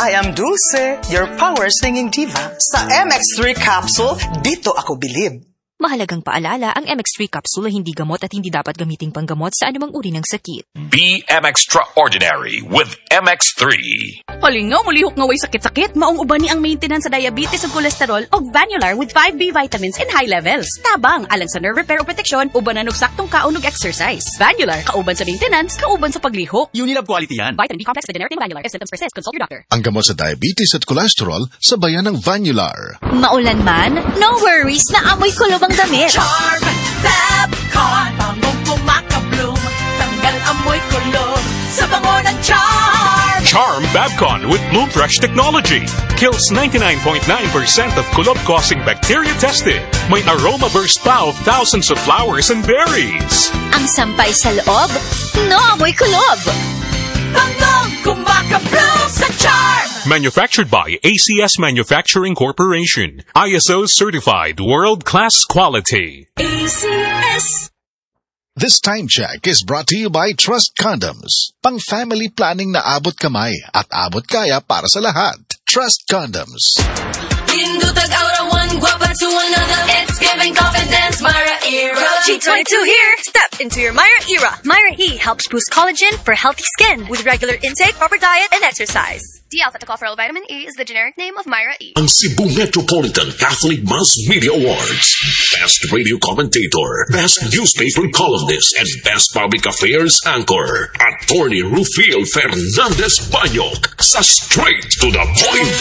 I am Dulce, your power singing diva. Sa MX3 capsule, dito ako bilib. Mahalagang paalala, ang MX3 capsule ay hindi gamot at hindi dapat gamiting panggamot sa anumang uri ng sakit. Be extraordinary with MX3. Halingaw, mulihok nga way sakit-sakit. Maong uban ni ang maintenance sa diabetes ug kolesterol og Vanular with 5B vitamins in high levels. Tabang, alang sa nerve repair o protection, ubanan og saktong kaon ug exercise. Vanular, kauban sa maintenance, kauban sa paglihok. Unilab quality yan. Vitamin B complex with generic name Vanular. If symptoms persist, consult your doctor. Ang gamot sa diabetes at cholesterol, sabayan ng Vanular. Maulan man, no worries na amoy kulob ang damit. Charm Fabcon, bangong kumakabloom, tanggal amoy kulob sa bango ng Charm. Charm Babcon with Bloom Fresh technology. Kills 99.9% of kulob-causing bacteria tested. May aroma burst pa of thousands of flowers and berries. Ang sampay sa loob, no amoy kulob. Bangong kumakabloom sa Charm. Manufactured by ACS Manufacturing Corporation. ISO certified world-class quality. ACS. This time check is brought to you by Trust Condoms. Pang family planning na abot kamay at abot kaya para sa lahat. Trust Condoms. Indutag aura one guapa to another. It's giving confidence, Myra era. G22 here. Step into your Myra era. Myra E helps boost collagen for healthy skin with regular intake, proper diet, and exercise. D-alpha tocopherol vitamin E is the generic name of Myra E. Ang Cebu Metropolitan Catholic Mass Media Awards. Best Radio Commentator, Best Newspaper Columnist, and Best Public Affairs Anchor. Attorney Rufil Fernandez Banyok sa Straight to the Point.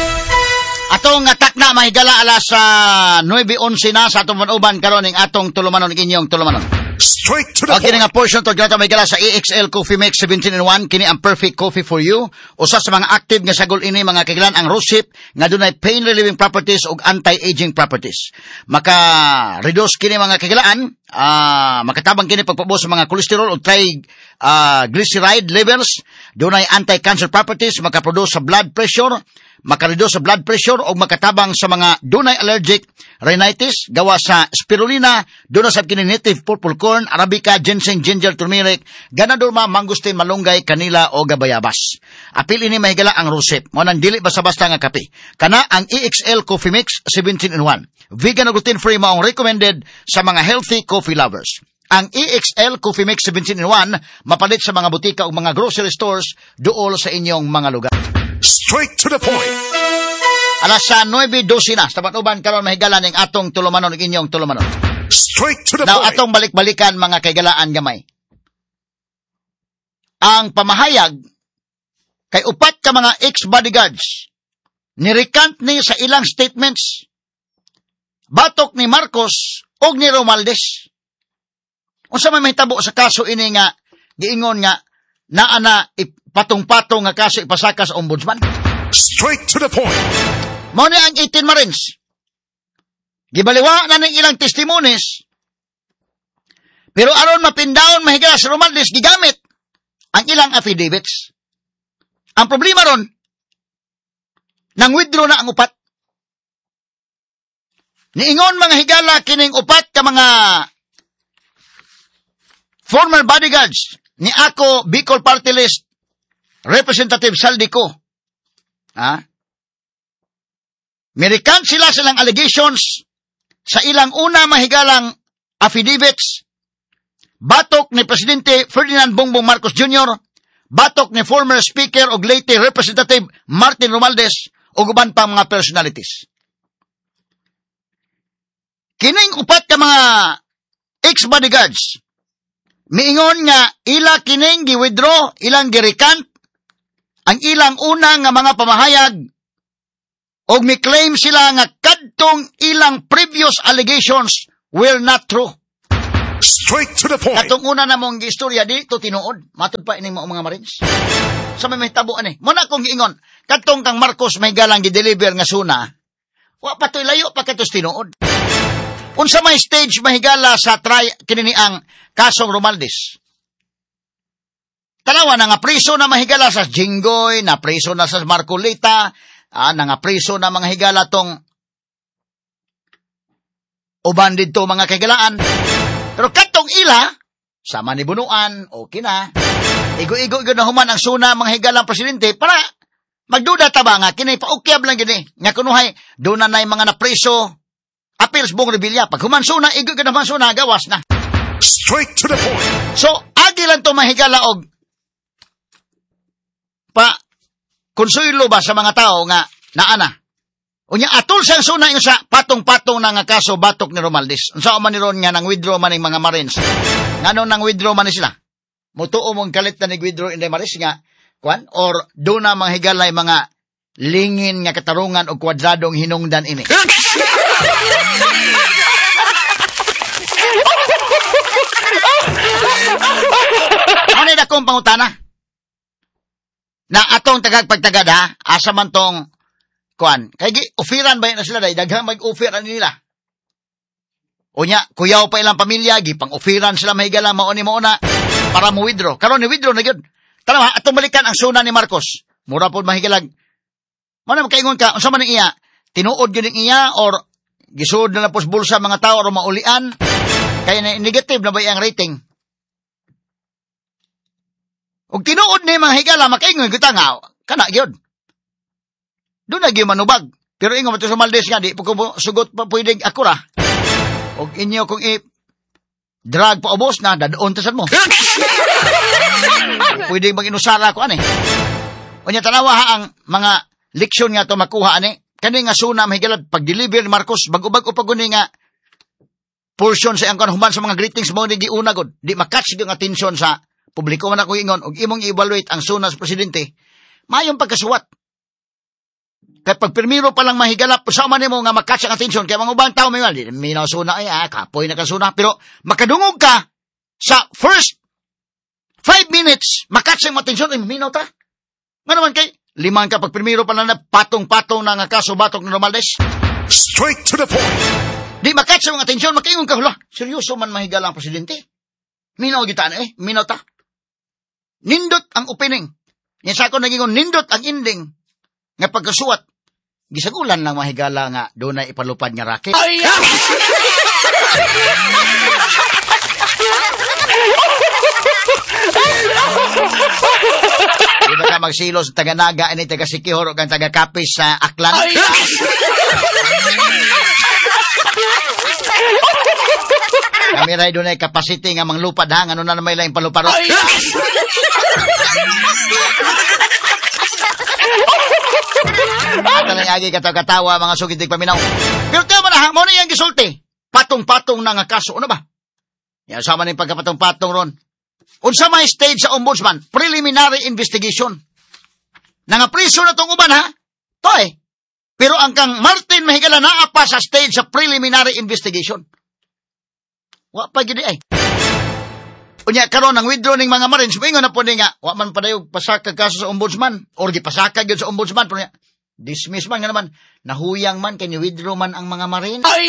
Atong atak na mahigala alas sa 9:11 na sa atong manuban karon ning atong tulumanon inyong tulumanon. Straight to the Okay, point. nga portion to gata mahigala sa EXL Coffee Mix 17-in-1 kini ang perfect coffee for you. Usa sa mga active nga sagol ini mga kailan ang rosehip nga dunay pain relieving properties ug anti-aging properties. Maka-reduce kini mga kailan makatabang kini pagpabos sa mga cholesterol ug triglyceride levels, dunay anti-cancer properties, makaproduce sa blood pressure, makareduce sa blood pressure o makatabang sa mga dunay allergic rhinitis, gawa sa spirulina, dunay sa kini native purple corn, arabica, ginseng, ginger, turmeric, ganadorma, mangustin, malunggay, kanila o gabayabas. Apil ini mahigala ang rosehip. Mo nang dili basta-basta nga kape. Kana ang EXL Coffee Mix 17-in-1. Vegan o gluten-free mo ang recommended sa mga healthy coffee lovers. Ang EXL Coffee Mix 17-in-1 mapalit sa mga butika o mga grocery stores duol sa inyong mga lugar. Straight to the point. Alas sa 9:12 na, sa Tabanuban karon mahigala ning atong tulumanon ug inyong tulumanon. Straight to the Now, point. atong balik-balikan mga kaigalaan gamay. Ang pamahayag kay upat ka mga ex-bodyguards ni-recant ni sa ilang statements batok ni Marcos og ni Romualdez. Unsa may mahitabo sa kaso ini nga giingon nga naa na patong-patong nga kaso ipasaka sa ombudsman? Straight to the point. Mao ni ang 18 Marines. Gibaliwa na ng ilang testimonies. Pero aron mapindaon mahigala sa Romualdez gigamit ang ilang affidavits. Ang problema ron, nang withdraw na ang upat. Niingon mga higala kining upat ka mga former bodyguards ni ako Bicol Party List Representative Saldico. Merikan sila silang allegations sa ilang una mahigalang affidavits. Batok ni Presidente Ferdinand Bongbong Marcos Jr., batok ni former Speaker o Leyte Representative Martin Romualdez o uban pa mga personalities. Kining upat ka mga ex-bodyguards, miingon nga ila kining gi-withdraw, ilang gi-recant, ang ilang una nga mga pamahayag, o mi-claim sila nga kadtong ilang previous allegations were not true. Straight to the point. Katong una na mong istorya dito tinuod, matud pa ining mga Marines. Sa may mahitabo ani. Muna kong giingon, katong kang Marcos may galang gi-deliver nga suna, wa patoy layo pa katos tinuod. Unsa may stage mahigala sa kini ang kasong Romualdez. Tanawa na nga priso na mahigala sa Jinggoy, na priso na sa Marcolita, na nga priso na mga higala tong uban dito mga kagalaan. Pero katong ila, sama ni Bunuan, okay na. Igo-igo na human ang suna mga higalang presidente para Magduda ta ba nga, kini paukyab lang gini. Nga kunuhay, doon na mga napreso, appeals buong rebilya. Pag humansuna, igo ka na mansuna, gawas na. Straight to the point. So, agi lang to mahigala og konsuelo ba sa mga tao nga naana. Unya atol siyang suna yung sa patong-patong na nga kaso batok ni Romualdez. Unsa man ni ron nga nang withdraw man ng mga Marines. Ngano nang withdraw man ni sila? Mutuo mong kalit na nag-withdraw in the Marines nga kwan or do na mga higalay mga lingin nga katarungan o kwadradong hinungdan ini. Ano na kong pangutana? Na atong tagagpagtagad ha, asa man tong kuan. Kay ofiran ba na sila dahil daghang mag-offer nila. Unya, kuyaw pa ilang pamilya, gipang ofiran sila mahigala mauni na para mo withdraw. Karon ni withdraw na gyud. Tara atong balikan ang suna ni Marcos. Mura pod mahigalag. Mano makaingon ka, unsa man iya? Tinuod gyud ning iya or gisud na pos bulsa mga tao or maulian? Kaya negative na ba ang rating? Og tinuod ni mga higala makaingon kita nga kana gyud. Doon na gyud manubag. Pero ingon to sa Romualdez nga di po ko sugot pa pwedeng akura. Og inyo kung drug pa ubos na dadaon tasan mo. Pwedeng mag-inusara ko ani. Unya tanawa ha ang mga leksyon nga to makuha ani. Kani nga suna mahigala pag-deliver ni Marcos bag-ubag upag guni nga portion sa ang human sa mga greetings mo ni giuna gud. Di makatch gyud ang atensyon sa publiko man ako ingon, og imong i-evaluate ang suna sa presidente, mayong pagkasuwat. Kaya pag pirmiro pa lang mahigalap, sa man mo nga makatch ang atensyon, kaya mga ubang tao may minaw suna, kapoy na kasuna, pero makadungog ka sa first 5 minutes, makatch ang atensyon, minaw ta. Nga naman kay, liman ka pag pirmiro pa lang na patong-patong na nga kaso batok ni Romualdez. Straight to the point. Di makatch ang atensyon, makaingon ka, hula, seryoso man mahigala ang presidente. Minaw gitaan minaw ta. Nindot ang opening. Yan sa ako naging nindot ang ending. Nga pagkasuwat, gisagulan lang mahigala nga doon na ipalupad nga racket. Ay! Di ba ka magsilos taga-naga ini taga-Sikihor o kang taga-Kapis sa Aklan? Ay! Kami rin doon ay capacity nga manglupad ha. Ano na naman lang yung paluparo? Ay! Talang agi katawa mga sugitig paminaw. Pero tayo mo na ha, mo na yung gisulti. Patong-patong na nga kaso. Ano ba? Yan, sama na yung pagkapatong-patong ron. Unsa may stage sa ombudsman? Preliminary investigation. Nangapriso na tong uban ha? To Pero ang kang Martin mahigala na pa sa stage sa preliminary investigation. Wa pa gid Unya karon ang withdraw ning mga Marines, moingon na po nga, wa man padayog pasaka kaso sa ombudsman or gipasaka gyud sa ombudsman pero dismiss man nga naman, nahuyang man kay ni withdraw man ang mga Marines. Ay!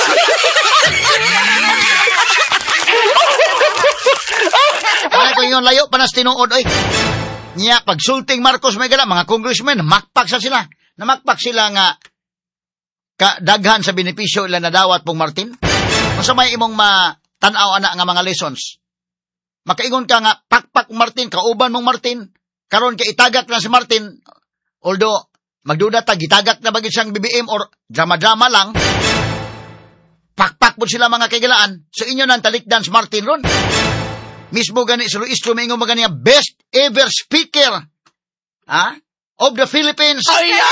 Ay ko yung layo pa nas tinuod Nya pagsulting Marcos may gala mga congressmen makpak sa sila. Namakpak sila nga kadaghan sa benepisyo ila nadawat pong Martin. Unsa may imong tan-aw ana nga mga lessons? Makaingon ka nga, pakpak Martin, kauban mong Martin, karon kay itagak na si Martin, although, magduda ta, gitagak na bagay siyang BBM or drama-drama lang, pakpak po sila mga kaigalaan, so inyo nang talikdan si Martin ron. Mismo gani, si Luis Lumingo magani best ever speaker, of the Philippines.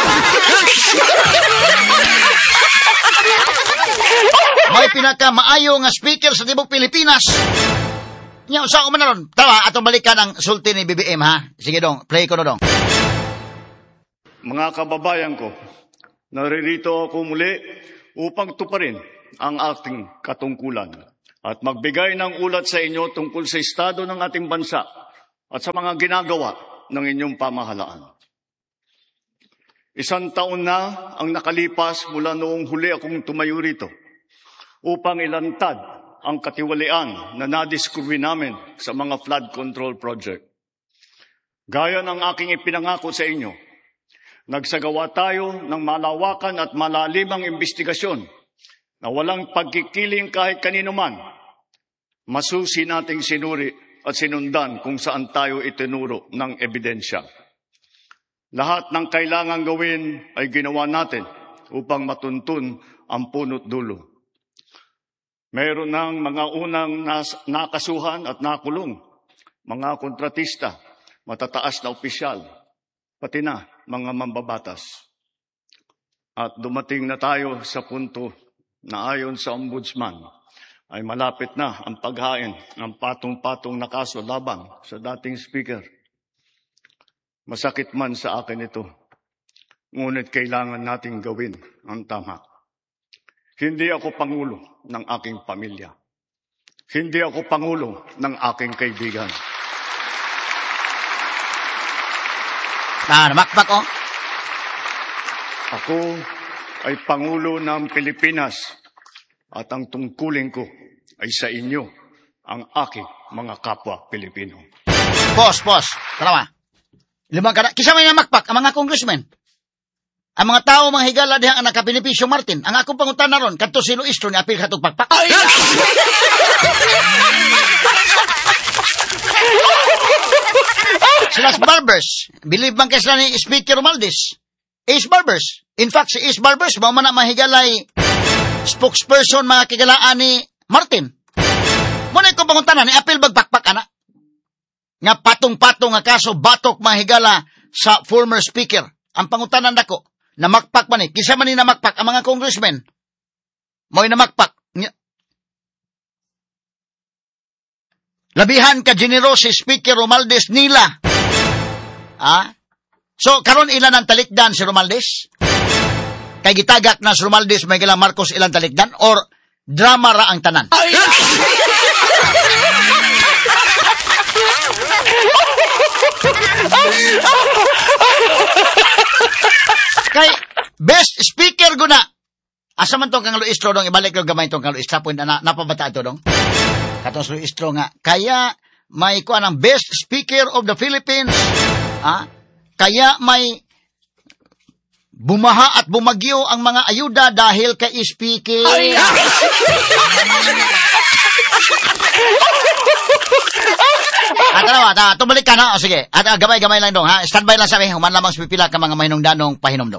May pinaka-maayo nga speaker sa tibok Pilipinas. Nya usa ko man ron. Tara, atong balikan ang sulti ni BBM ha. Sige dong, play ko na dong. Mga kababayan ko, naririto ako muli upang tuparin ang ating katungkulan at magbigay ng ulat sa inyo tungkol sa estado ng ating bansa at sa mga ginagawa ng inyong pamahalaan. 1 taon na ang nakalipas mula noong huli akong tumayo rito upang ilantad ang katiwalian na nadiskubre namin sa mga flood control project. Gaya ng aking ipinangako sa inyo, nagsagawa tayo ng malawakan at malalimang investigasyon na walang pagkikiling kahit kanino man. Masusi nating sinuri at sinundan kung saan tayo itinuro ng ebidensya. Lahat ng kailangang gawin ay ginawa natin upang matuntun ang punot dulo. Mayroon ng mga unang nakasuhan at nakulong, mga kontratista, matataas na opisyal, pati na mga mambabatas. At dumating na tayo sa punto na ayon sa ombudsman ay malapit na ang paghain ng patong-patong na kaso laban sa dating speaker. Masakit man sa akin ito, ngunit kailangan nating gawin ang tama. Hindi ako pangulo ng aking pamilya. Hindi ako pangulo ng aking kaibigan. Namakpak oh. Ako ay pangulo ng Pilipinas at ang tungkulin ko ay sa inyo, ang aking mga kapwa Pilipino. Boss. Tarawa. Limang kada. Kisa may namakpak ang mga congressmen. Ang mga tao, mga higala dihang anak ka Benificio Martin, ang akong pangutan na ron, kadto si Luistro ni apil katong pakpak. Sila barbers, believe bang kesa ni Speaker Romualdez? Ace Barbers. In fact, si Ace Barbers, mga man na mahigalay spokesperson mga kigalaan ni Martin. Muna ko pangutan na, ni apil bagpakpak, anak. Nga patong-patong nga kaso, batok mahigala sa former speaker. Ang pangutanan nako, namakpak man eh. Kisa man ni namakpak ang mga congressmen. Mo'y namakpak. Labihan ka generous si Speaker Romualdez nila. So, karon ilan ang talikdan si Romualdez? Kay gitagak na si Romualdez may kailang Marcos ilang talikdan? Or drama ra ang tanan? Kay best speaker guna. Asa man tong kang Luistro dong ibalik ko gamay tong kang Luistro point na napabata ito dong. Katong Luistro nga kaya may kuan ang best speaker of the Philippines. Kaya may bumaha at bumagyo ang mga ayuda dahil kay speaker. Tumalik ka na. O sige. At gamay-gamay lang dong, ha? Standby lang sabi. Human lamang pipila ka mga mahinungdanong pahinomdom.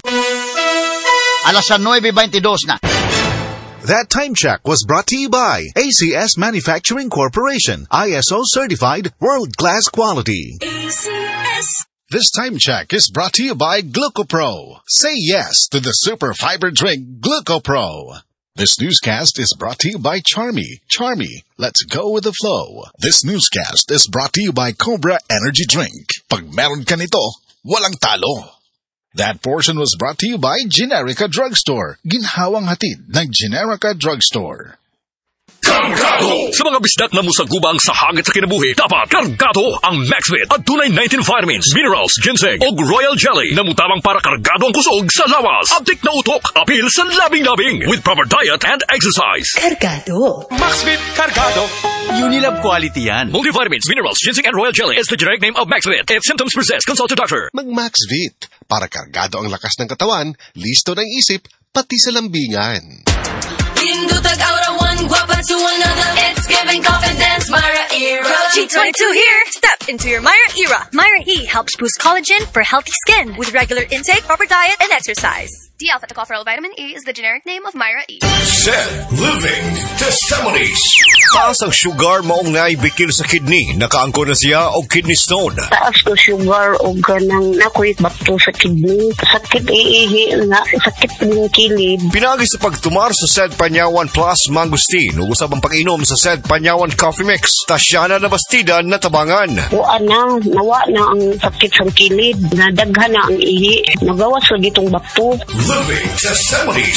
Alas 9:22 na. That time check was brought to you by ACS Manufacturing Corporation, ISO certified world-class quality. ACS. This time check is brought to you by GlucoPro. Say yes to the super fiber drink GlucoPro. This newscast is brought to you by Charmy. Charmy, let's go with the flow. This newscast is brought to you by Cobra Energy Drink. Pag meron ka nito, walang talo. That portion was brought to you by Generica Drugstore. Ginhawang hatid ng Generica Drugstore. Kargado! Sa mga bisdak na musagubang sa hagit sa kinabuhi, dapat kargado ang MaxVit at tunay 19 vitamins, minerals, ginseng o royal jelly na mutabang para kargado ang kusog sa lawas. Abdik na utok, apil sa labing-labing with proper diet and exercise. Kargado. MaxVit Kargado. Unilab quality yan. Multivitamins, minerals, ginseng and royal jelly is the generic name of MaxVit. If symptoms persist, consult your doctor. Mag-MaxVit para kargado ang lakas ng katawan, listo ng isip, pati sa lambingan. Indutag aura one, guapa to another. It's giving confidence, Myra Era. G22 here. Step into your Myra era. Myra E helps boost collagen for healthy skin with regular intake, proper diet, and exercise. D-alpha-tocopherol vitamin E is the generic name of Myra E. Said Living Testimonies. Taas ang sugar maong naibikil sa kidney. Nakaangko na siya o kidney stone. Taas ko sugar o ganang nakoy bato sa kidney. Sakit iihi nga. Sakit ng kilid. Pinagi sa pagtumar sa Said Panyawan Plus Mangustin. Ugusab ang pag-inom sa Said Panyawan Coffee Mix. Tasyana na bastida na tabangan. Nawa na ang sakit sa kilid. Nadaghan na ang ihi. Nagawas sa gitong bato. Living Testimonies.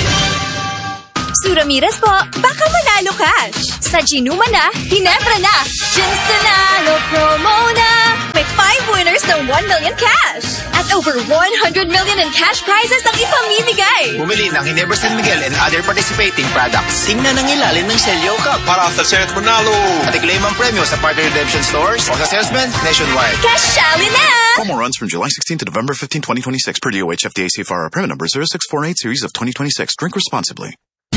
Suramiras po, baka manalo cash. Sa Ginuma na, Ginebra na. Ginstanalo promo na. May 5 winners ng 1 million cash. At over 100 million in cash prizes ang ipamimigay. Bumili ng Ginebra San Miguel and other participating products. Tingnan ang ilalim ng Celio Cup para sa Seth Manalo. At i-claim ang premyo sa partner redemption stores o sa salesmen nationwide. Cashali na! Promo runs from July 16 to November 15, 2026 per DOH FDA CFR permit number 0648 series of 2026. Drink responsibly.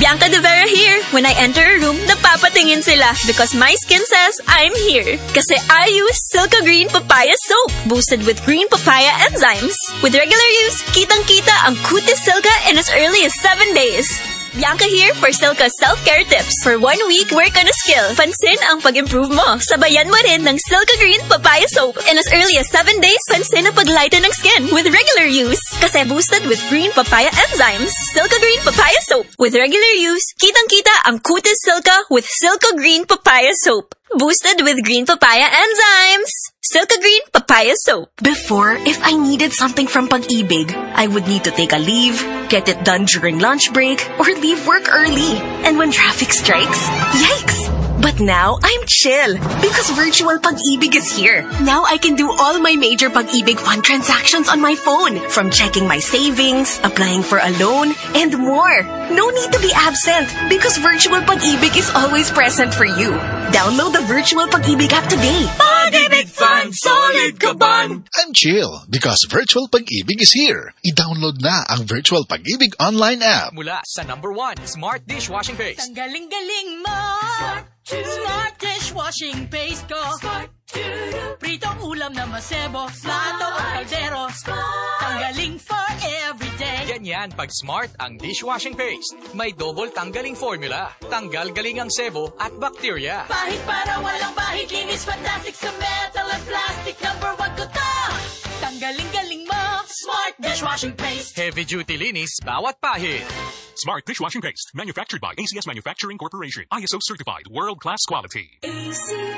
Bianca De Vera here. When I enter a room, napapatingin sila because my skin says I'm here. Kasi I use Silka Green Papaya Soap, boosted with green papaya enzymes. With regular use, kitang-kita ang kutis Silka in as early as 7 days. Bianca here for Silka self-care tips. For 1 week, work on a skill. Pansin ang pag-improve mo. Sabayan mo rin ng Silka Green Papaya Soap. In as early as 7 days, pansin ang pag-lighten ng skin with regular use. Kasi boosted with green papaya enzymes. Silka Green Papaya Soap. With regular use, kitang-kita ang kutis Silka with Silka Green Papaya Soap. Boosted with green papaya enzymes. Silka Green Papaya Soap. Before, if I needed something from Pag-ibig, I would need to take a leave, get it done during lunch break, or leave work early. And when traffic strikes, yikes! But now, I'm chill because virtual Pag-ibig is here. Now I can do all my major Pag-ibig fund transactions on my phone. From checking my savings, applying for a loan, and more. No need to be absent because virtual Pag-ibig is always present for you. Download the virtual Pag-ibig app today. Pag-ibig Fund, solid ka ban! I'm chill because virtual Pag-ibig is here. I-download na ang virtual Pag-ibig online app. Mula sa #1 Smart Dishwashing Paste. Ang galing-galing mo! Smart dishwashing paste ko. Pritong ulam na masebo, plato o kaldero. Tanggaling for everyday. Ganyan pag Smart ang dishwashing paste. May double tanggaling formula. Tanggal galing ang sebo at bacteria. Pahit para walang pahit, linis fantastic sa metal at plastic. #1 ko to. Tanggaling-galing mo, Smart dishwashing paste. Heavy duty linis, bawat pahit. Smart Dishwashing Paste, manufactured by ACS Manufacturing Corporation. ISO certified, world-class quality.